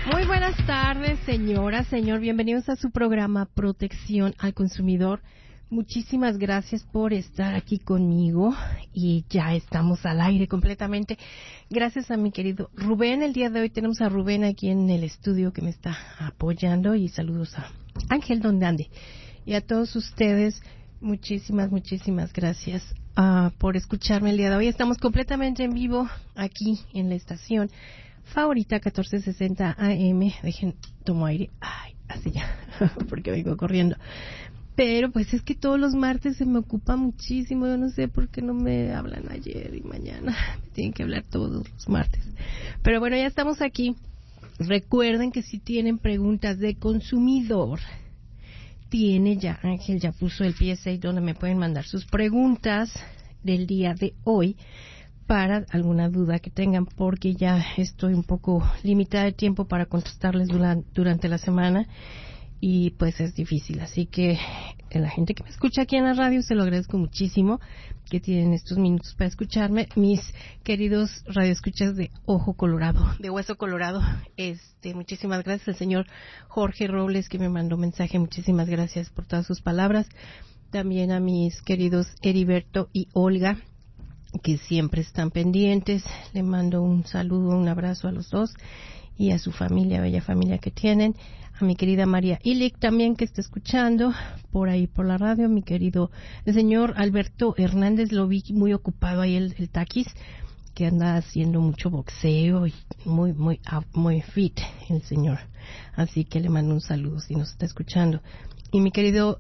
Muy buenas tardes, señora, señor. Bienvenidos a su programa Protección al Consumidor. Muchísimas gracias por estar aquí conmigo y ya estamos al aire completamente. Gracias a mi querido Rubén. El día de hoy tenemos a Rubén aquí en el estudio que me está apoyando y saludos a Ángel donde ande. Y a todos ustedes, muchísimas gracias por escucharme el día de hoy. Estamos completamente en vivo aquí en la estación favorita 1460 AM. Dejen, tomo aire. Ay, así ya, porque vengo corriendo. Pero pues es que todos los martes se me ocupa muchísimo. Yo no sé por qué no me hablan ayer y mañana. Me tienen que hablar todos los martes. Pero bueno, ya estamos aquí. Recuerden que si tienen preguntas de consumidor, tiene ya, Ángel ya puso el PSA donde me pueden mandar sus preguntas del día de hoy para alguna duda que tengan, porque ya estoy un poco limitada de tiempo para contestarles durante la semana. Y pues es difícil, así que la gente que me escucha aquí en la radio se lo agradezco muchísimo que tienen estos minutos para escucharme. Mis queridos radioescuchas de ojo colorado, de hueso colorado, muchísimas gracias al señor Jorge Robles que me mandó mensaje, muchísimas gracias por todas sus palabras. También a mis queridos Heriberto y Olga que siempre están pendientes, le mando un saludo, un abrazo a los dos y a su familia, bella familia que tienen. A mi querida María Ilic también que está escuchando por ahí por la radio, mi querido el señor Alberto Hernández, lo vi muy ocupado ahí el taquis, que anda haciendo mucho boxeo y muy fit el señor, así que le mando un saludo si nos está escuchando. Y mi querido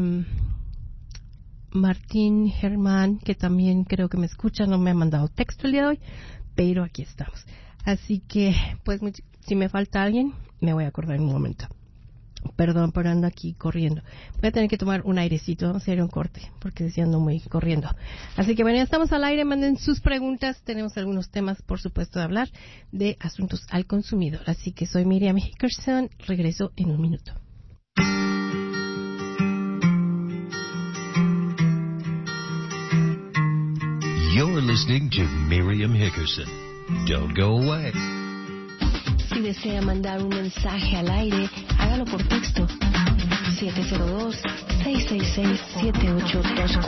Martín Germán, que también creo que me escucha, no me ha mandado texto el día de hoy, pero aquí estamos. Así que, pues, si me falta alguien, me voy a acordar en un momento. Perdón, pero ando aquí corriendo. Voy a tener que tomar un airecito, vamos a hacer un corte, porque decía ando muy corriendo. Así que bueno, ya estamos al aire, manden sus preguntas. Tenemos algunos temas, por supuesto, de hablar de asuntos al consumidor. Así que soy Miriam Hickerson, regreso en un minuto. You're listening to Miriam Hickerson. Don't go away. Si desea mandar un mensaje al aire, hágalo por texto 702-666-7824.